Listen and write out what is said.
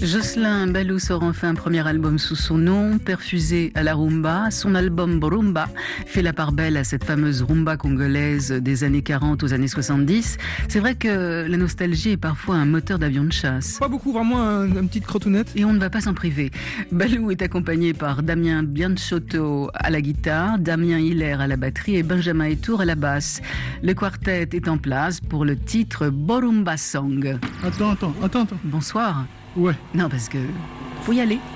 Jocelyn Baloux sort enfin un premier album sous son nom, perfusé à la rumba. Son album Borumba fait la part belle à cette fameuse rumba congolaise des années 40 aux années 70. C'est vrai que la nostalgie est parfois un moteur d'avion de chasse. Pas beaucoup, vraiment une petite crotounette. Et on ne va pas s'en priver. Baloux est accompagné par Damien Bianchotto à la guitare, Damien Hiller à la batterie et Benjamin Etour à la basse. Le quartet est en place pour le titre Borumba Song. Attends. Bonsoir. Ouais. Non, parce que faut y aller.